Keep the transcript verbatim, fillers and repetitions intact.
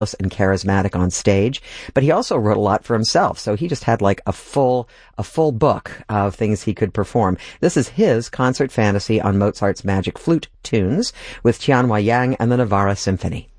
and charismatic on stage, but he also wrote a lot for himself. So he just had like a full, a full book of things he could perform. This is his concert fantasy on Mozart's Magic Flute tunes with Tianhua Yang and the Navarra Symphony.